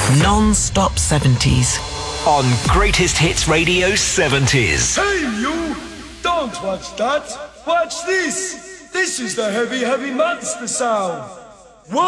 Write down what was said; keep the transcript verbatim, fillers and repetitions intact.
Non-stop seventies. On Greatest Hits Radio seventies. Hey you! Don't watch that! Watch this! This is the Heavy Heavy Monster sound!